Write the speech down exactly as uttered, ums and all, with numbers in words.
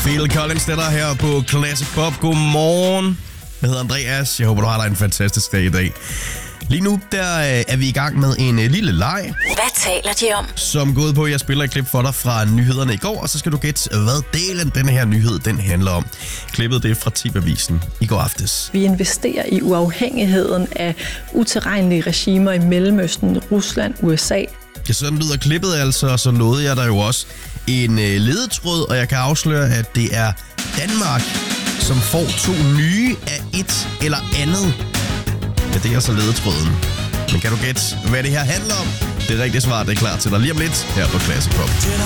Phil Collins, det der her på Classic Pop. Godmorgen. Jeg hedder Andreas. Jeg håber, du har dig en fantastisk dag i dag. Lige nu der er vi i gang med en lille leg. Hvad taler de om? Som går ud på, at jeg spiller et klip for dig fra nyhederne i går, og så skal du gætte, hvad delen den her nyhed den handler om. Klippet det er fra T V-avisen i går aftes. Vi investerer i uafhængigheden af utilregnelige regimer i Mellemøsten, Rusland, U S A. Ja, sådan lyder klippet altså, og så nåede jeg der jo også en øh, ledetråd, og jeg kan afsløre, at det er Danmark, som får to nye af et eller andet. Ja, det er altså ledetråden. Men kan du gætte, hvad det her handler om? Det rigtige svar, det er klar til dig lige om lidt her på Classic Pop.